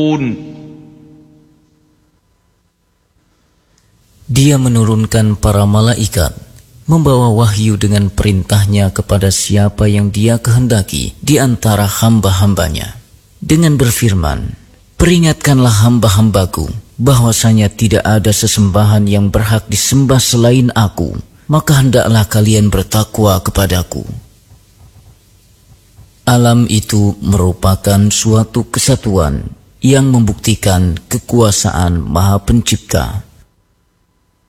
Dia menurunkan para malaikat, membawa wahyu dengan perintahnya kepada siapa yang dia kehendaki di antara hamba-hambanya. Dengan berfirman, peringatkanlah hamba-hambaku, bahwasanya tidak ada sesembahan yang berhak disembah selain aku, maka hendaklah kalian bertakwa kepadaku. Alam itu merupakan suatu kesatuan yang membuktikan kekuasaan Maha Pencipta.